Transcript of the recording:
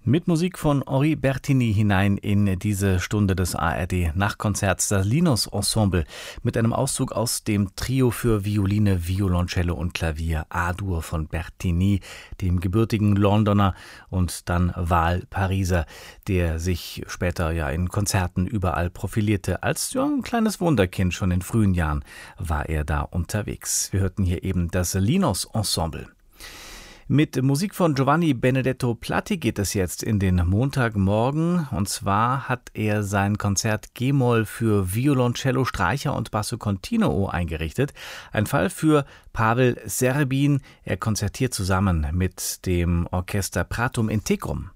Mit Musik von Henri Bertigny hinein in diese Stunde des ARD-Nachtkonzerts, das Linus Ensemble, mit einem Auszug aus dem Trio für Violine, Violoncello und Klavier A-Dur von Bertigny, dem gebürtigen Londoner und dann Wahlpariser, der sich später in Konzerten überall profilierte. Als ein kleines Wunderkind, schon in frühen Jahren war er da unterwegs. Wir hörten hier eben das Linus Ensemble. Mit Musik von Giovanni Benedetto Platti geht es jetzt in den Montagmorgen. Und zwar hat er sein Konzert G-Moll für Violoncello, Streicher und Basso Continuo eingerichtet. Ein Fall für Pavel Serebin. Er konzertiert zusammen mit dem Orchester Pratum Integrum.